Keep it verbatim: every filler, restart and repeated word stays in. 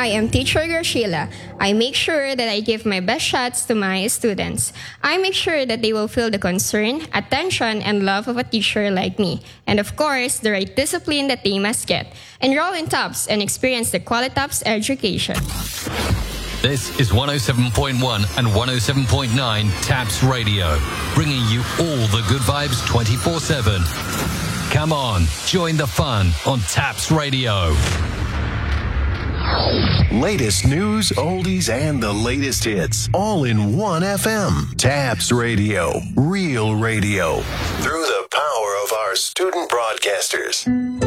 I am Teacher Graciela. I make sure that I give my best shots to my students. I make sure that they will feel the concern, attention, and love of a teacher like me. And of course, the right discipline that they must get. Enroll in TOPS and experience the Qualitops education. This is one oh seven point one and one oh seven point nine TAPS Radio, bringing you all the good vibes twenty-four seven. Come on, join the fun on TAPS Radio. Latest news, oldies, and the latest hits, all in one F M. TAPS Radio, real radio, through the power of our student broadcasters.